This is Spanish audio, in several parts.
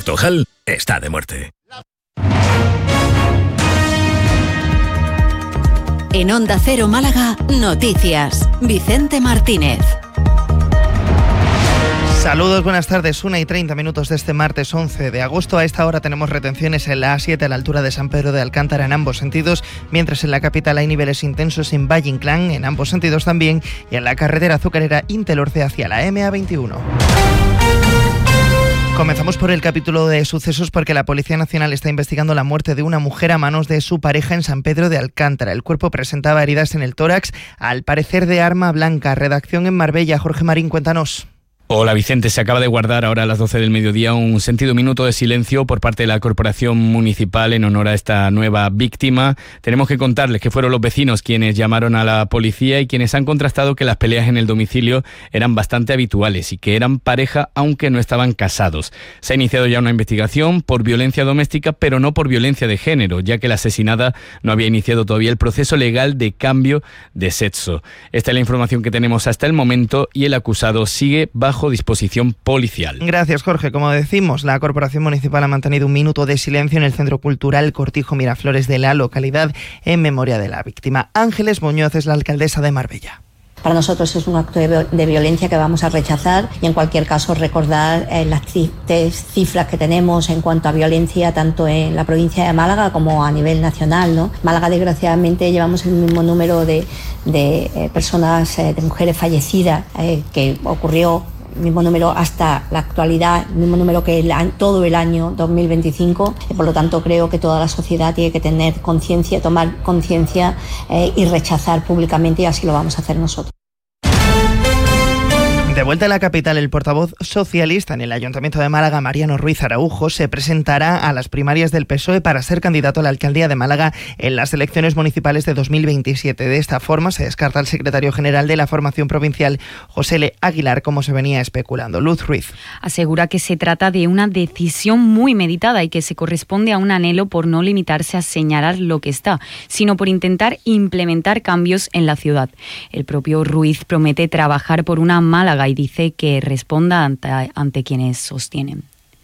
Cartojal está de muerte. En Onda Cero Málaga, noticias. Vicente Martínez. Saludos, buenas tardes. 1:30 de este martes 11 de agosto. A esta hora tenemos retenciones en la A7 a la altura de San Pedro de Alcántara en ambos sentidos, mientras en la capital hay niveles intensos en Valle Inclán en ambos sentidos también, y en la carretera azucarera Intelorce hacia la MA21. Comenzamos por el capítulo de sucesos porque la Policía Nacional está investigando la muerte de una mujer a manos de su pareja en San Pedro de Alcántara. El cuerpo presentaba heridas en el tórax, al parecer de arma blanca. Redacción en Marbella. Jorge Marín, cuéntanos. Hola Vicente, se acaba de guardar ahora a las 12 del mediodía un sentido minuto de silencio por parte de la Corporación Municipal en honor a esta nueva víctima. Tenemos que contarles que fueron los vecinos quienes llamaron a la policía y quienes han contrastado que las peleas en el domicilio eran bastante habituales y que eran pareja aunque no estaban casados. Se ha iniciado ya una investigación por violencia doméstica, pero no por violencia de género, ya que la asesinada no había iniciado todavía el proceso legal de cambio de sexo. Esta es la información que tenemos hasta el momento y el acusado sigue bajo disposición policial. Gracias, Jorge. Como decimos, la Corporación Municipal ha mantenido un minuto de silencio en el Centro Cultural Cortijo Miraflores de la localidad en memoria de la víctima. Ángeles Muñoz es la alcaldesa de Marbella. Para nosotros es un acto de violencia que vamos a rechazar y en cualquier caso recordar las tristes cifras que tenemos en cuanto a violencia tanto en la provincia de Málaga como a nivel nacional, ¿no? Málaga, desgraciadamente, llevamos el mismo número de personas, de mujeres fallecidas que ocurrió, mismo número hasta la actualidad, mismo número que todo el año 2025. Por lo tanto, creo que toda la sociedad tiene que tener conciencia, tomar conciencia y rechazar públicamente, y así lo vamos a hacer nosotros. De vuelta a la capital, el portavoz socialista en el Ayuntamiento de Málaga, Mariano Ruiz Araujo, se presentará a las primarias del PSOE para ser candidato a la alcaldía de Málaga en las elecciones municipales de 2027. De esta forma se descarta al secretario general de la formación provincial, José L. Aguilar, como se venía especulando. Luz Ruiz asegura que se trata de una decisión muy meditada y que se corresponde a un anhelo por no limitarse a señalar lo que está, sino por intentar implementar cambios en la ciudad. El propio Ruiz promete trabajar por una Málaga y dice que responda ante quienes sostienen.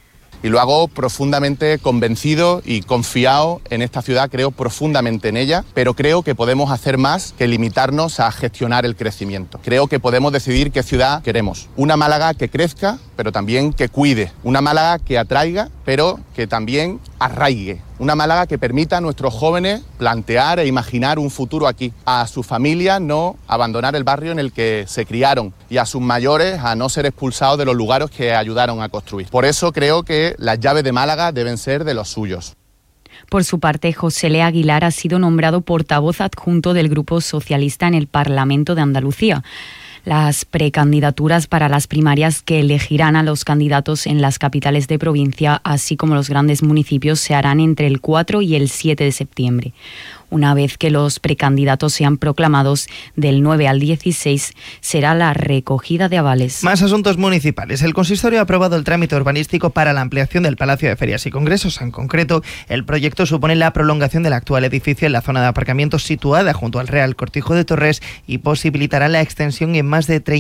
Y lo hago profundamente convencido y confiado en esta ciudad, creo profundamente en ella, pero creo que podemos hacer más que limitarnos a gestionar el crecimiento. Creo que podemos decidir qué ciudad queremos. Una Málaga que crezca, pero también que cuide. Una Málaga que atraiga, pero que también arraigue. Una Málaga que permita a nuestros jóvenes plantear e imaginar un futuro aquí. A sus familias no abandonar el barrio en el que se criaron y a sus mayores a no ser expulsados de los lugares que ayudaron a construir. Por eso creo que las llaves de Málaga deben ser de los suyos. Por su parte, José L. Aguilar ha sido nombrado portavoz adjunto del Grupo Socialista en el Parlamento de Andalucía. Las precandidaturas para las primarias que elegirán a los candidatos en las capitales de provincia, así como los grandes municipios, se harán entre el 4 y el 7 de septiembre. Una vez que los precandidatos sean proclamados, del 9 al 16 será la recogida de avales. Más asuntos municipales. El consistorio ha aprobado el trámite urbanístico para la ampliación del Palacio de Ferias y Congresos. En concreto, el proyecto supone la prolongación del actual edificio en la zona de aparcamientos situada junto al Real Cortijo de Torres y posibilitará la extensión en más de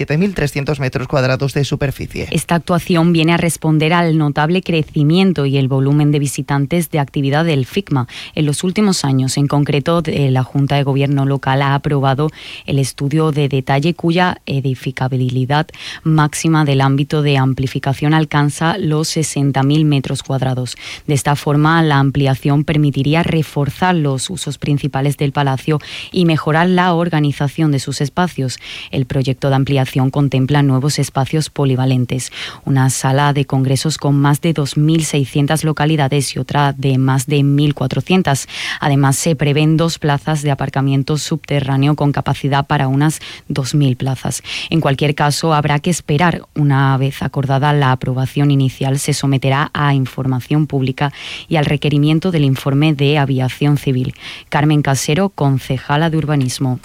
37.300 metros cuadrados de superficie. Esta actuación viene a responder al notable crecimiento y el volumen de visitantes de actividad del FICMA en los últimos años. En concreto, la Junta de Gobierno local ha aprobado el estudio de detalle cuya edificabilidad máxima del ámbito de amplificación alcanza los 60.000 metros cuadrados. De esta forma, la ampliación permitiría reforzar los usos principales del palacio y mejorar la organización de sus espacios. El proyecto de ampliación contempla nuevos espacios polivalentes, una sala de congresos con más de 2.600 localidades y otra de más de 1.400. Además, se prevén 2 plazas de aparcamiento subterráneo con capacidad para unas 2.000 plazas. En cualquier caso, habrá que esperar. Una vez acordada la aprobación inicial, se someterá a información pública y al requerimiento del informe de aviación civil. Carmen Casero, concejala de Urbanismo.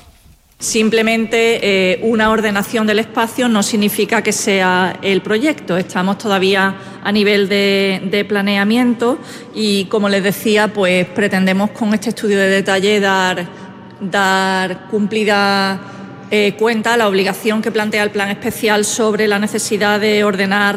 Simplemente una ordenación del espacio no significa que sea el proyecto. Estamos todavía a nivel de planeamiento y, como les decía, pues pretendemos con este estudio de detalle dar cumplida cuenta a la obligación que plantea el plan especial sobre la necesidad de ordenar